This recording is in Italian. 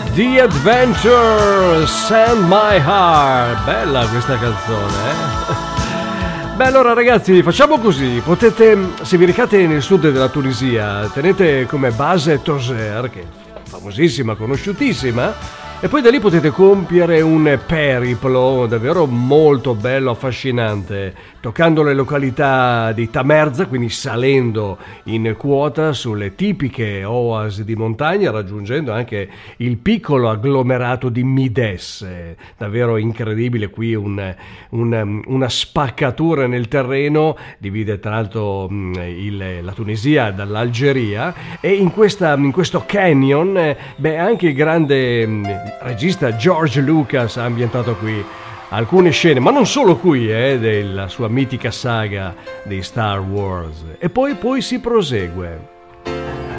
The Adventure, Send My Heart. Bella questa canzone, eh? Beh, allora ragazzi, facciamo così. Potete, se vi recate nel sud della Tunisia, tenete come base Toser, che è famosissima, conosciutissima, e poi da lì potete compiere un periplo davvero molto bello, affascinante, toccando le località di Tamerza, quindi salendo in quota sulle tipiche oasi di montagna, raggiungendo anche il piccolo agglomerato di Mides. Davvero incredibile, qui una spaccatura nel terreno, divide tra l'altro la Tunisia dall'Algeria, e in questo canyon, anche il grande regista George Lucas ha ambientato qui alcune scene, ma non solo qui, della sua mitica saga di Star Wars. E poi si prosegue.